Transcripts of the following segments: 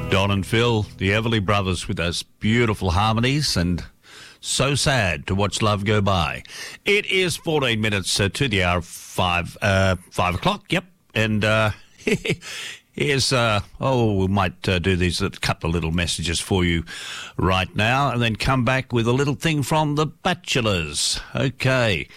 Don and Phil, the Everly Brothers, with those beautiful harmonies, and so sad to watch love go by. It is 14 minutes to the hour of 5 o'clock, yep. And here's, we might do these, a couple of little messages for you right now, and then come back with a little thing from The Bachelors. Okay.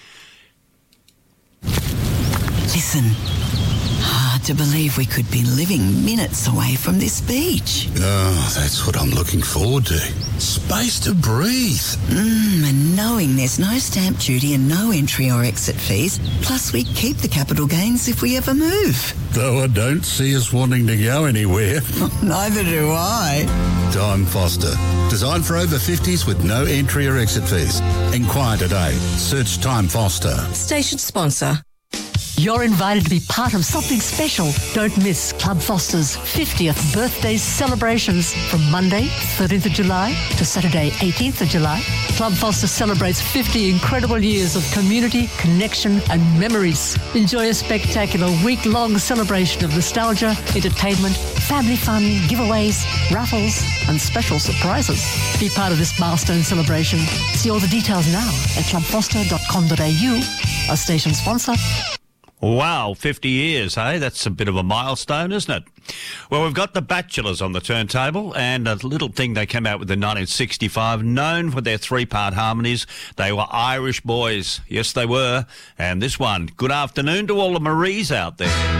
Listen. Hard to believe we could be living minutes away from this beach. Oh, that's what I'm looking forward to. Space to breathe. And knowing there's no stamp duty and no entry or exit fees, plus we keep the capital gains if we ever move. Though I don't see us wanting to go anywhere. Neither do I. Time Foster. Designed for over 50s with no entry or exit fees. Inquire today. Search Time Foster. Station sponsor. You're invited to be part of something special. Don't miss Club Foster's 50th birthday celebrations from Monday, 13th of July to Saturday, 18th of July. Club Foster celebrates 50 incredible years of community, connection and memories. Enjoy a spectacular week-long celebration of nostalgia, entertainment, family fun, giveaways, raffles and special surprises. Be part of this milestone celebration. See all the details now at clubfoster.com.au, a station sponsor. Wow, 50 years, hey? That's a bit of a milestone, isn't it? Well, we've got The Bachelors on the turntable, and a little thing they came out with in 1965, known for their three-part harmonies. They were Irish boys. Yes, they were. And this one, good afternoon to all the Maries out there.